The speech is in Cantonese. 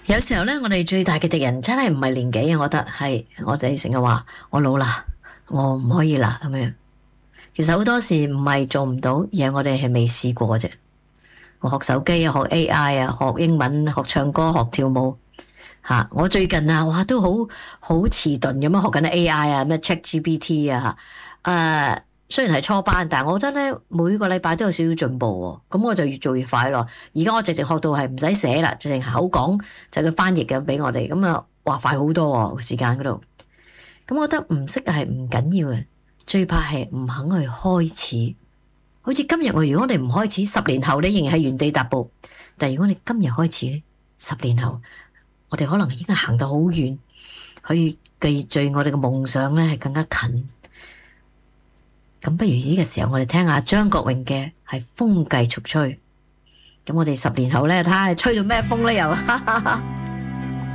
有時候咧，我哋最大嘅敵人真係唔係年紀啊，我覺得係我哋成日話我老啦，我唔可以啦咁樣。其實好多時唔係做唔到，而係我哋係未試過啫。我學手機啊，學 AI 啊，學英文，學唱歌，學跳舞吓。我最近啊，哇都好遲鈍咁樣學緊 AI 啊，咩 ChatGPT 啊，雖然係初班，但係我覺得咧每個禮拜都有少少進步喎。咁我就越做越快咯。而家我直情學到係唔使寫啦，直情口講就佢翻譯嘅俾我哋。咁啊，哇快好多喎時間嗰度。咁我覺得唔識係唔緊要嘅，最怕係唔肯去開始。好似今日如果我哋唔開始，10年後你仍然係原地踏步。但係如果你今日開始咧，10年後我哋可能已經行到好遠，可以繼續我哋嘅夢想咧係更加近。咁不如呢個時候我哋聽下張國榮嘅係風繼續吹。咁我哋10年後咧睇下係吹到咩風咧又。